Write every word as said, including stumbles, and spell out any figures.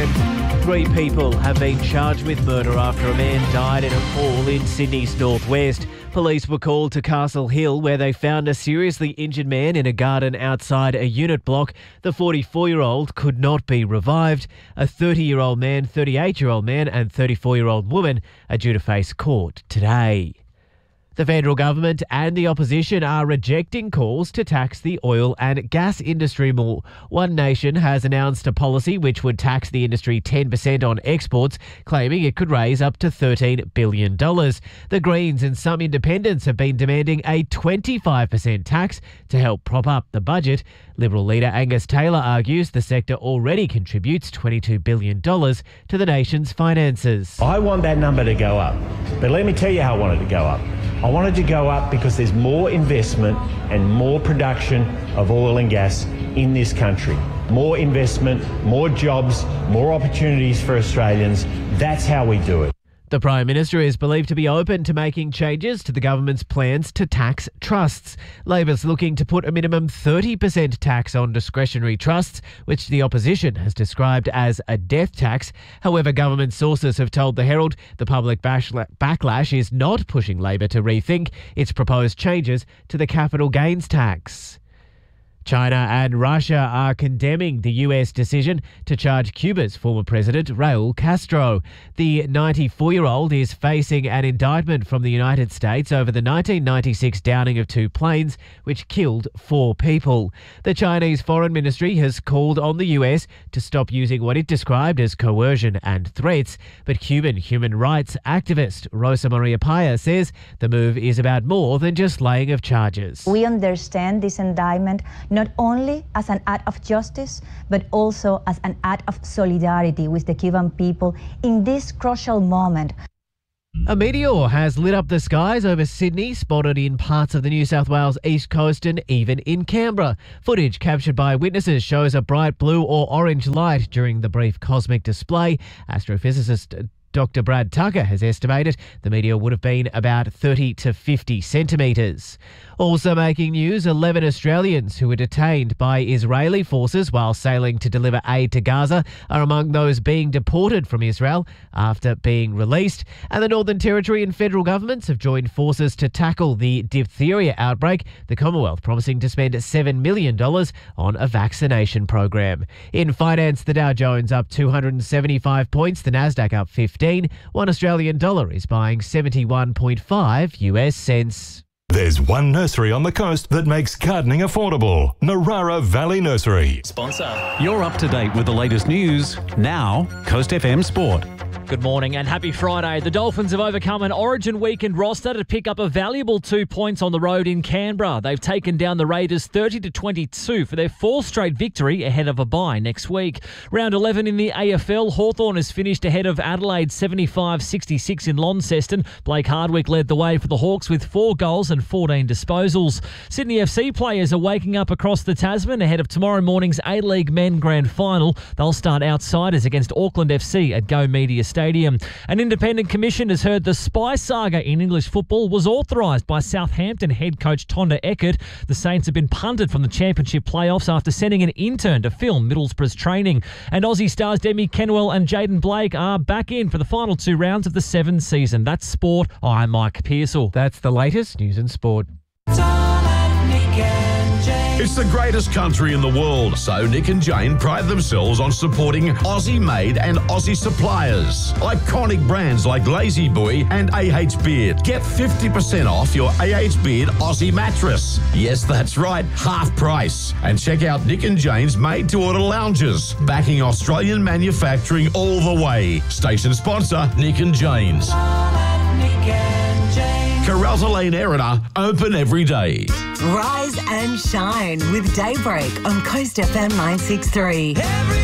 Auburn. Three people have been charged with murder after a man died in a fall in Sydney's northwest. Police were called to Castle Hill, where they found a seriously injured man in a garden outside a unit block. The forty-four-year-old could not be revived. A thirty-year-old man, thirty-eight-year-old man and thirty-four-year-old woman are due to face court today. The federal government and the opposition are rejecting calls to tax the oil and gas industry more. One Nation has announced a policy which would tax the industry ten percent on exports, claiming it could raise up to thirteen billion dollars. The Greens and some independents have been demanding a twenty-five percent tax to help prop up the budget. Liberal leader Angus Taylor argues the sector already contributes twenty-two billion dollars to the nation's finances. I want that number to go up, but let me tell you how I want it to go up. I want it to go up because there's more investment and more production of oil and gas in this country. More investment, more jobs, more opportunities for Australians. That's how we do it. The Prime Minister is believed to be open to making changes to the government's plans to tax trusts. Labor's looking to put a minimum thirty percent tax on discretionary trusts, which the opposition has described as a death tax. However, government sources have told the Herald the public backlash is not pushing Labor to rethink its proposed changes to the capital gains tax. China and Russia are condemning the U S decision to charge Cuba's former president, Raul Castro. The ninety-four-year-old is facing an indictment from the United States over the nineteen ninety-six downing of two planes, which killed four people. The Chinese Foreign Ministry has called on the U S to stop using what it described as coercion and threats, but Cuban human rights activist Rosa Maria Paya says the move is about more than just laying of charges. We understand this indictment not only as an act of justice, but also as an act of solidarity with the Cuban people in this crucial moment. A meteor has lit up the skies over Sydney, spotted in parts of the New South Wales east coast and even in Canberra. Footage captured by witnesses shows a bright blue or orange light during the brief cosmic display. Astrophysicist Doctor Brad Tucker has estimated the meteor would have been about thirty to fifty centimetres. Also making news, eleven Australians who were detained by Israeli forces while sailing to deliver aid to Gaza are among those being deported from Israel after being released. And the Northern Territory and federal governments have joined forces to tackle the diphtheria outbreak, the Commonwealth promising to spend seven million dollars on a vaccination program. In finance, the Dow Jones up two hundred seventy-five points, the Nasdaq up fifteen. One Australian dollar is buying seventy-one point five U S cents. There's one nursery on the coast that makes gardening affordable. Narara Valley Nursery. Sponsor. You're up to date with the latest news. Now, Coast F M Sport. Good morning and happy Friday. The Dolphins have overcome an Origin weekend roster to pick up a valuable two points on the road in Canberra. They've taken down the Raiders thirty to twenty-two for their fourth straight victory ahead of a bye next week. Round eleven in the A F L, Hawthorn has finished ahead of Adelaide seventy-five sixty-six in Launceston. Blake Hardwick led the way for the Hawks with four goals and fourteen disposals. Sydney F C players are waking up across the Tasman ahead of tomorrow morning's A-League Men Grand Final. They'll start outsiders against Auckland F C at Go Media Stadium. An independent commission has heard the spy saga in English football was authorised by Southampton head coach Tonda Eckert. The Saints have been punted from the championship playoffs after sending an intern to film Middlesbrough's training. And Aussie stars Demi Kenwell and Jaden Blake are back in for the final two rounds of the Seven season. That's sport. I'm Mike Pearsall. That's the latest news and sport. It's the greatest country in the world, so Nick and Jane pride themselves on supporting Aussie-made and Aussie suppliers. Iconic brands like Lazy Boy and A H Beard. Get fifty percent off your A H Beard Aussie mattress. Yes, that's right, half price. And check out Nick and Jane's made-to-order lounges, backing Australian manufacturing all the way. Station sponsor, Nick and Jane's. Carralta Lane Erina, open every day. Rise and shine with Daybreak on Coast F M nine six three.